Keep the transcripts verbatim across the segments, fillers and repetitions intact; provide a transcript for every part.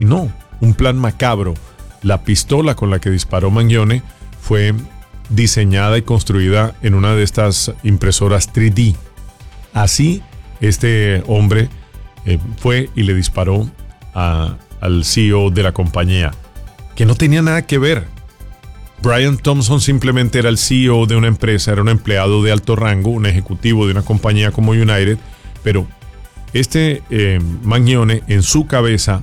no, un plan macabro. La pistola con la que disparó Mangione fue diseñada y construida en una de estas impresoras tres D. Así, este hombre eh, fue y le disparó a, al C E O de la compañía, que no tenía nada que ver. Brian Thompson simplemente era el C E O de una empresa, era un empleado de alto rango, un ejecutivo de una compañía como United, pero este eh, Mangione, en su cabeza,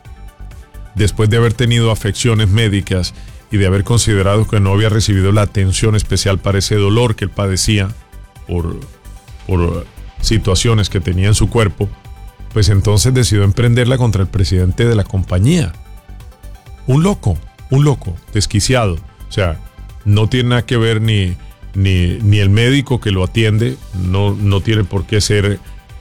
después de haber tenido afecciones médicas y de haber considerado que no había recibido la atención especial para ese dolor que él padecía por, por situaciones que tenía en su cuerpo, pues entonces decidió emprenderla contra el presidente de la compañía. Un loco, un loco, desquiciado. O sea, no tiene nada que ver ni, ni, ni el médico que lo atiende, no, no tiene por qué ser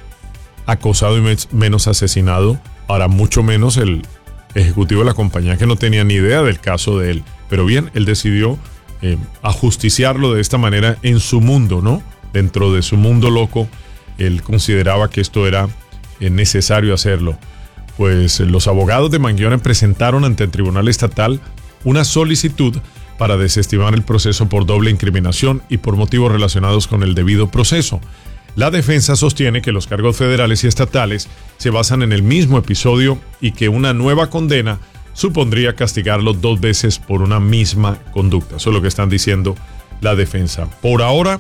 acosado y me, menos asesinado, ahora mucho menos el ejecutivo de la compañía, que no tenía ni idea del caso de él. Pero bien, él decidió eh, ajusticiarlo de esta manera en su mundo, ¿no? Dentro de su mundo loco, él consideraba que esto era eh, necesario hacerlo. Pues eh, los abogados de Mangione presentaron ante el Tribunal Estatal una solicitud para desestimar el proceso por doble incriminación y por motivos relacionados con el debido proceso. La defensa sostiene que los cargos federales y estatales se basan en el mismo episodio y que una nueva condena supondría castigarlo dos veces por una misma conducta. Eso es lo que están diciendo la defensa. Por ahora,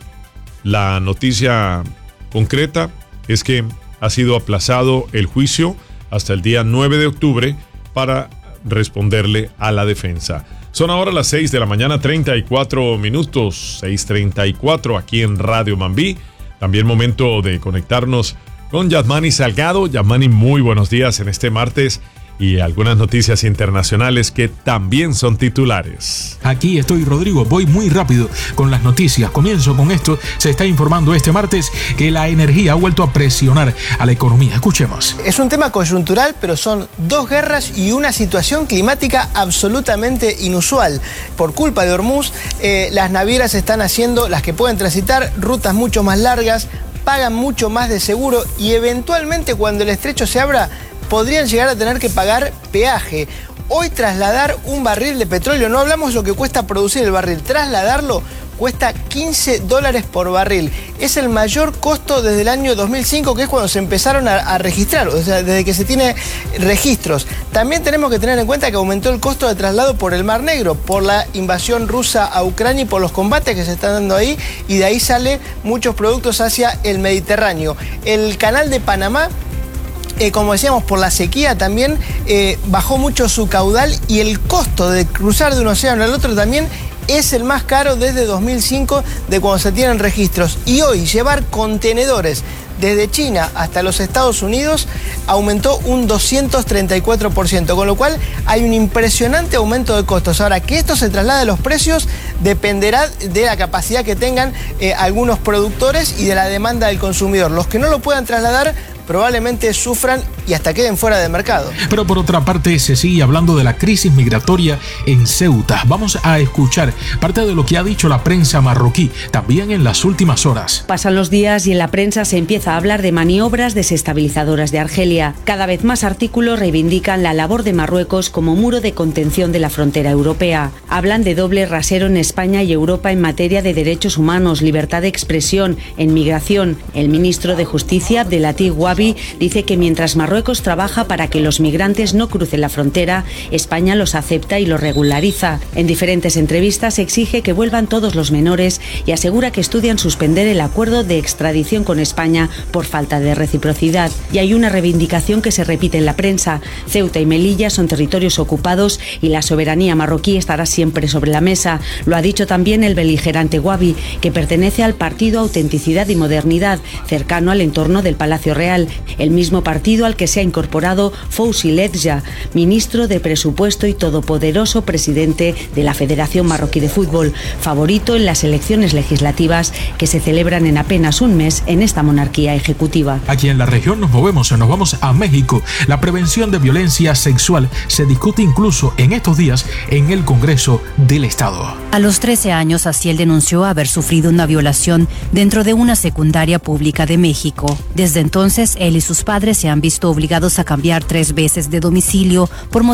la noticia concreta es que ha sido aplazado el juicio hasta el día nueve de octubre para responderle a la defensa. Son ahora las seis de la mañana, treinta y cuatro minutos, seis treinta y cuatro aquí en Radio Mambí. También momento de conectarnos con Yasmani Salgado. Yasmani, muy buenos días en este martes y algunas noticias internacionales que también son titulares. Aquí estoy, Rodrigo, voy muy rápido con las noticias. Comienzo con esto. Se está informando este martes que la energía ha vuelto a presionar a la economía. Escuchemos. Es un tema coyuntural, pero son dos guerras y una situación climática absolutamente inusual. Por culpa de Hormuz, eh, las navieras están haciendo, las que pueden transitar, rutas mucho más largas, pagan mucho más de seguro y eventualmente cuando el estrecho se abra, podrían llegar a tener que pagar peaje. Hoy trasladar un barril de petróleo, no hablamos de lo que cuesta producir el barril, trasladarlo cuesta quince dólares por barril. Es el mayor costo desde el año dos mil cinco, que es cuando se empezaron a, a registrar, o sea, desde que se tiene registros. También tenemos que tener en cuenta que aumentó el costo de traslado por el Mar Negro, por la invasión rusa a Ucrania y por los combates que se están dando ahí, y de ahí salen muchos productos hacia el Mediterráneo. El canal de Panamá, Eh, como decíamos, por la sequía también eh, bajó mucho su caudal y el costo de cruzar de un océano al otro también es el más caro desde dos mil cinco, de cuando se tienen registros. Y hoy llevar contenedores desde China hasta los Estados Unidos aumentó un doscientos treinta y cuatro por ciento, con lo cual hay un impresionante aumento de costos. Ahora, que esto se traslade a los precios dependerá de la capacidad que tengan eh, algunos productores y de la demanda del consumidor. Los que no lo puedan trasladar probablemente sufran y hasta queden fuera del mercado. Pero por otra parte se sigue hablando de la crisis migratoria en Ceuta. Vamos a escuchar parte de lo que ha dicho la prensa marroquí también en las últimas horas. Pasan los días y en la prensa se empieza a hablar de maniobras desestabilizadoras de Argelia. Cada vez más artículos reivindican la labor de Marruecos como muro de contención de la frontera europea. Hablan de doble rasero en España y Europa en materia de derechos humanos, libertad de expresión, en migración. El ministro de Justicia, Abdelatif Wabi, dice que mientras Marruecos trabaja para que los migrantes no crucen la frontera, España los acepta y los regulariza. En diferentes entrevistas exige que vuelvan todos los menores y asegura que estudian suspender el acuerdo de extradición con España por falta de reciprocidad. Y hay una reivindicación que se repite en la prensa. Ceuta y Melilla son territorios ocupados y la soberanía marroquí estará siempre sobre la mesa. Lo ha dicho también el beligerante Wabi, que pertenece al partido Autenticidad y Modernidad, cercano al entorno del Palacio Real, el mismo partido al que se ha incorporado Fouzi Ledja, ministro de Presupuesto y todopoderoso presidente de la Federación Marroquí de Fútbol, favorito en las elecciones legislativas que se celebran en apenas un mes en esta monarquía ejecutiva. Aquí en la región nos movemos, nos vamos a México. La prevención de violencia sexual se discute incluso en estos días en el Congreso del Estado. A los trece años, Aciel denunció haber sufrido una violación dentro de una secundaria pública de México. Desde entonces, él y sus padres se han visto obligados a cambiar tres veces de domicilio por